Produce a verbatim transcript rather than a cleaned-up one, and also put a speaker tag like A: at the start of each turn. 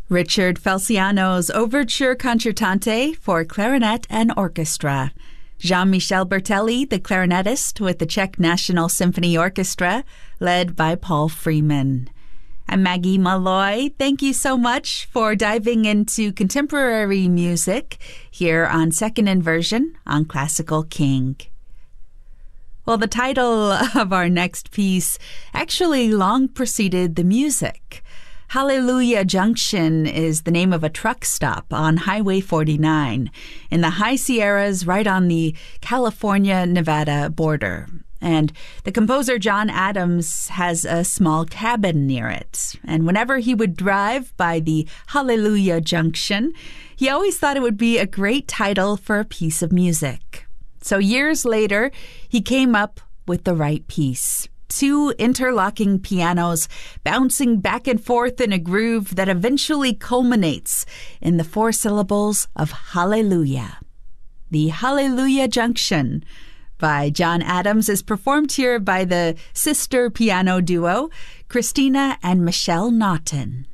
A: Richard Felciano's Overture Concertante for clarinet and orchestra. Jean-Michel Bertelli, the clarinetist with the Czech National Symphony Orchestra, led by Paul Freeman. I'm Maggie Malloy. Thank you so much for diving into contemporary music here on Second Inversion on Classical King. Well, the title of our next piece actually long preceded the music. Hallelujah Junction is the name of a truck stop on Highway forty-nine in the High Sierras right on the California-Nevada border. And the composer John Adams has a small cabin near it. And whenever he would drive by the Hallelujah Junction, he always thought it would be a great title for a piece of music. So years later, he came up with the right piece. Two interlocking pianos bouncing back and forth in a groove that eventually culminates in the four syllables of Hallelujah. The Hallelujah Junction by John Adams is performed here by the sister piano duo, Christina and Michelle Naughton.